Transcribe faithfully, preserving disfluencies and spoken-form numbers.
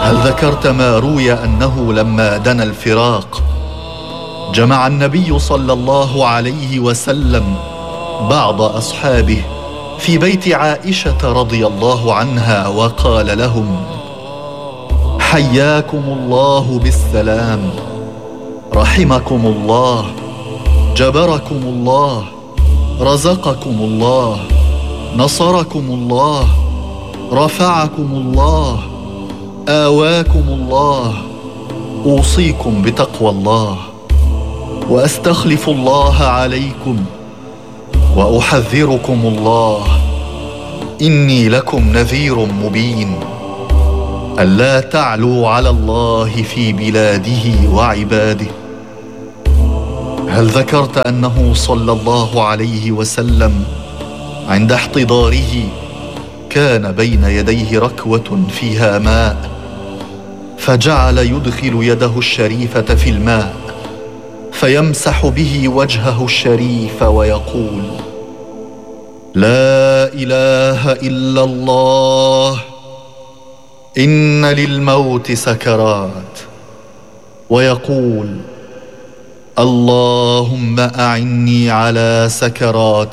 هل ذكرت ما روي أنه لما دنا الفراق جمع النبي صلى الله عليه وسلم بعض أصحابه في بيت عائشة رضي الله عنها وقال لهم: حياكم الله بالسلام، رحمكم الله، جبركم الله، رزقكم الله، نصركم الله، رفعكم الله، آواكم الله، أوصيكم بتقوى الله، وأستخلف الله عليكم، وأحذركم الله، إني لكم نذير مبين، ألا تعلوا على الله في بلاده وعباده. هل ذكرت أنه صلى الله عليه وسلم عند احتضاره كان بين يديه ركوة فيها ماء، فجعل يدخل يده الشريفة في الماء فيمسح به وجهه الشريف ويقول: لا إله إلا الله، إن للموت سكرات، ويقول: اللهم أعني على سكرات